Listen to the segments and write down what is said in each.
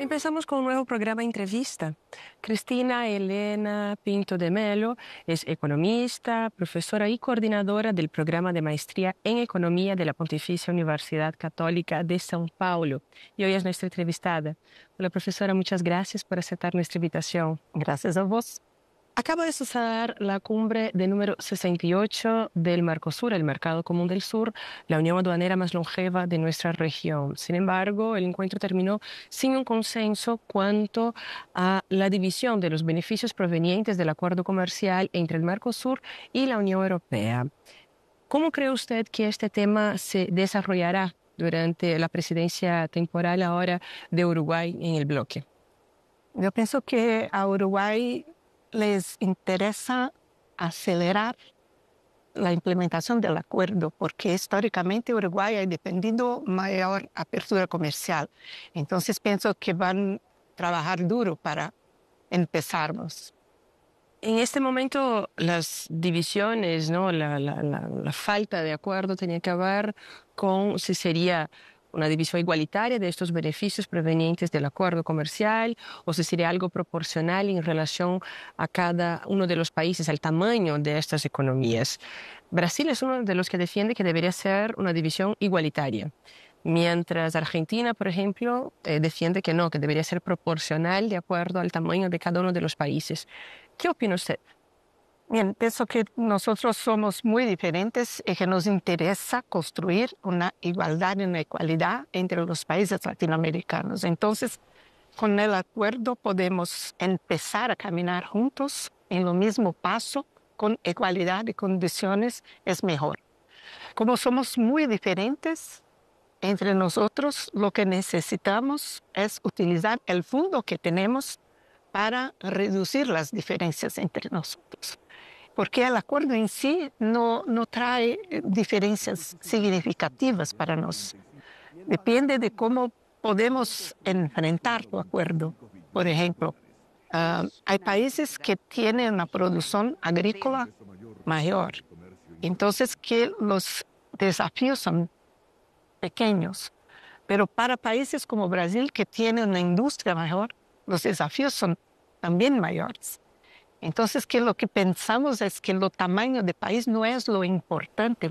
Empezamos con un nuevo programa entrevista. Cristina Elena Pinto de Melo es economista, profesora y coordinadora del programa de maestría en economía de la Pontificia Universidad Católica de São Paulo. Y hoy es nuestra entrevistada. Hola, profesora, muchas gracias por aceptar nuestra invitación. Gracias a vos. Acaba de suceder la cumbre de número 68 del Mercosur, el Mercado Común del Sur, la unión aduanera más longeva de nuestra región. Sin embargo, el encuentro terminó sin un consenso cuanto a la división de los beneficios provenientes del acuerdo comercial entre el Mercosur y la Unión Europea. ¿Cómo cree usted que este tema se desarrollará durante la presidencia temporal ahora de Uruguay en el bloque? Yo pienso que a Uruguay les interesa acelerar la implementación del acuerdo, porque históricamente Uruguay ha dependido mayor apertura comercial. Entonces pienso que van a trabajar duro para empezarnos. En este momento las divisiones, ¿no? la falta de acuerdo tenía que ver con si sería una división igualitaria de estos beneficios provenientes del acuerdo comercial o si sería algo proporcional en relación a cada uno de los países, al tamaño de estas economías. Brasil es uno de los que defiende que debería ser una división igualitaria, mientras Argentina, por ejemplo, defiende que no, que debería ser proporcional de acuerdo al tamaño de cada uno de los países. ¿Qué opina usted? Bien, pienso que nosotros somos muy diferentes y que nos interesa construir una igualdad y una equidad entre los países latinoamericanos. Entonces, con el acuerdo podemos empezar a caminar juntos en lo mismo paso, con igualdad de condiciones es mejor. Como somos muy diferentes entre nosotros, lo que necesitamos es utilizar el fondo que tenemos para reducir las diferencias entre nosotros. Porque el acuerdo en sí no trae diferencias significativas para nosotros. Depende de cómo podemos enfrentar el acuerdo. Por ejemplo, hay países que tienen una producción agrícola mayor. Entonces, que los desafíos son pequeños. Pero para países como Brasil, que tienen una industria mayor, los desafíos son también mayores. Entonces, que lo que pensamos es que el tamaño del país no es lo importante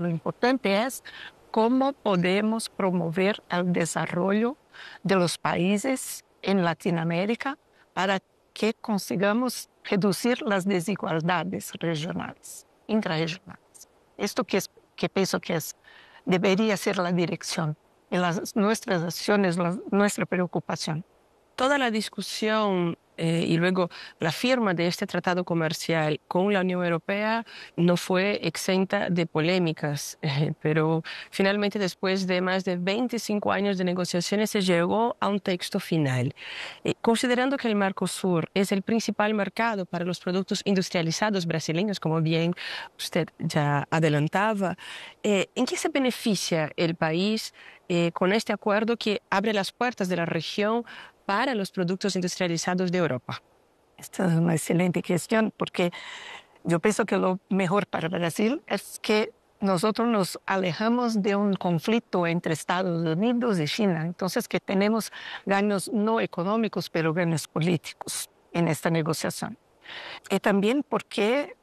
es cómo podemos promover el desarrollo de los países en Latinoamérica para que consigamos reducir las desigualdades regionales, intrarregionales. Esto que pienso que debería ser la dirección en nuestras acciones, nuestra preocupación. Toda la discusión y luego la firma de este tratado comercial con la Unión Europea no fue exenta de polémicas, pero finalmente después de más de 25 años de negociaciones se llegó a un texto final. Considerando que el Mercosur es el principal mercado para los productos industrializados brasileños, como bien usted ya adelantaba, ¿en qué se beneficia el país con este acuerdo que abre las puertas de la región para los productos industrializados de Europa? Esta es una excelente cuestión, porque yo pienso que lo mejor para Brasil es que nosotros nos alejamos de un conflicto entre Estados Unidos y China. Entonces, que tenemos ganos no económicos, pero ganos políticos en esta negociación. Y también porque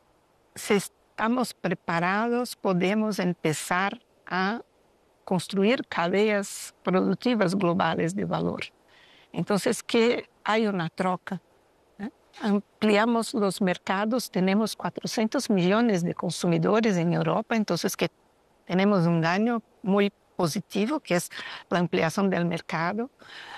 si estamos preparados, podemos empezar a construir cadenas productivas globales de valor. Entonces, que hay una troca. Ampliamos los mercados, tenemos 400 millones de consumidores en Europa, entonces que tenemos un daño muy positivo, que es la ampliación del mercado.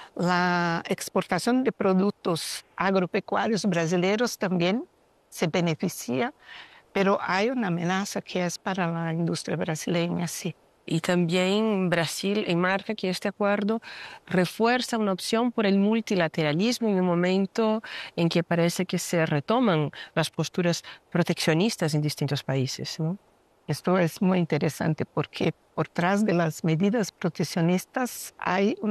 La exportación de productos agropecuarios brasileños también se beneficia, pero hay una amenaza que es para la industria brasileña, sí. Y también Brasil enmarca que este acuerdo refuerza una opción por el multilateralismo en un momento en que parece que se retoman las posturas proteccionistas en distintos países, ¿no? Esto es muy interesante porque por detrás de las medidas proteccionistas hay